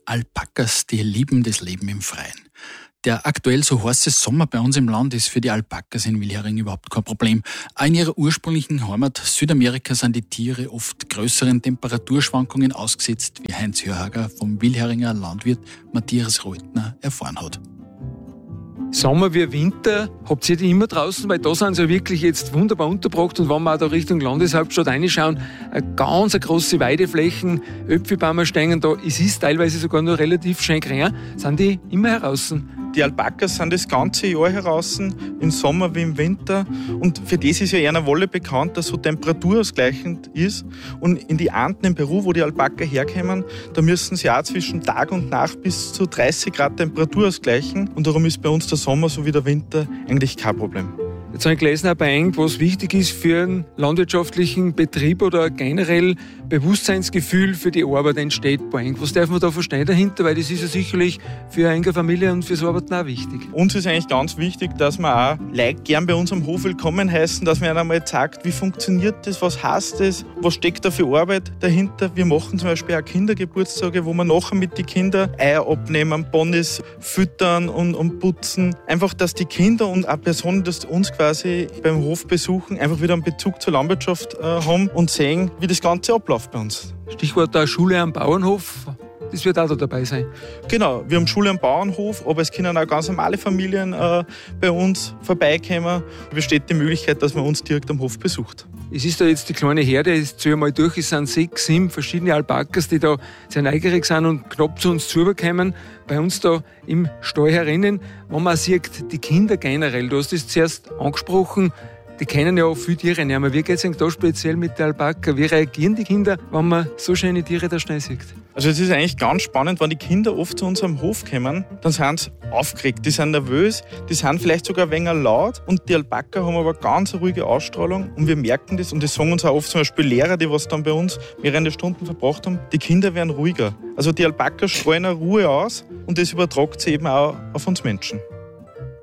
Alpakas, die lieben das Leben im Freien. Der aktuell so heiße Sommer bei uns im Land ist für die Alpakas in Wilhering überhaupt kein Problem. Auch in ihrer ursprünglichen Heimat Südamerika sind die Tiere oft größeren Temperaturschwankungen ausgesetzt, wie Heinz Hörhager vom Wilheringer Landwirt Matthias Reutner erfahren hat. Sommer wie Winter, habt ihr die immer draußen? Weil da sind sie ja wirklich jetzt wunderbar untergebracht. Und wenn wir auch da Richtung Landeshauptstadt reinschauen, ganz große Weideflächen, Äpfelbäume stehen da. Es ist teilweise sogar nur relativ schön grün. Sind die immer heraus? Die Alpakas sind das ganze Jahr heraus, im Sommer wie im Winter. Und für das ist ja eher Wolle bekannt, dass so temperaturausgleichend ist. Und in die Anden in Peru, wo die Alpaka herkommen, da müssen sie auch zwischen Tag und Nacht bis zu 30 Grad Temperatur ausgleichen. Und darum ist bei uns der Sommer so wie der Winter eigentlich kein Problem. Jetzt habe ich gelesen, auch bei Eng, was wichtig ist für einen landwirtschaftlichen Betrieb oder generell Bewusstseinsgefühl für die Arbeit entsteht bei Eng. Was darf man da verstehen dahinter? Weil das ist ja sicherlich für eine enge Familie und fürs Arbeiten auch wichtig. Uns ist eigentlich ganz wichtig, dass wir auch Leute gern bei uns am Hof willkommen heißen, dass man ihnen einmal zeigt, wie funktioniert das, was heißt das, was steckt da für Arbeit dahinter. Wir machen zum Beispiel auch Kindergeburtstage, wo wir nachher mit den Kindern Eier abnehmen, Ponys füttern und putzen. Einfach, dass die Kinder und auch Personen, die uns quasi beim Hof besuchen, einfach wieder einen Bezug zur Landwirtschaft haben und sehen, wie das Ganze abläuft bei uns. Stichwort da Schule am Bauernhof. Das wird auch da dabei sein. Genau, wir haben Schule am Bauernhof, aber es können auch ganz normale Familien bei uns vorbeikommen. Es besteht die Möglichkeit, dass man uns direkt am Hof besucht. Es ist da jetzt die kleine Herde, jetzt zähle ich mal durch, es sind 6, 7 verschiedene Alpakas, die da sehr neugierig sind und knapp zu uns zukommen, bei uns da im Stall herinnen. Wenn man sieht, die Kinder generell, du hast das zuerst angesprochen, die kennen ja auch viele Tiere nicht mehr. Wie geht es denn da speziell mit der Alpaka? Wie reagieren die Kinder, wenn man so schöne Tiere da schnell sieht? Also es ist eigentlich ganz spannend, wenn die Kinder oft zu unserem Hof kommen, dann sind sie aufgeregt, die sind nervös, die sind vielleicht sogar ein wenig laut und die Alpaka haben aber ganz eine ruhige Ausstrahlung und wir merken das und das sagen uns auch oft zum Beispiel Lehrer, die was dann bei uns mehrere Stunden verbracht haben, die Kinder werden ruhiger. Also die Alpakas strahlen eine Ruhe aus und das übertragt sich eben auch auf uns Menschen.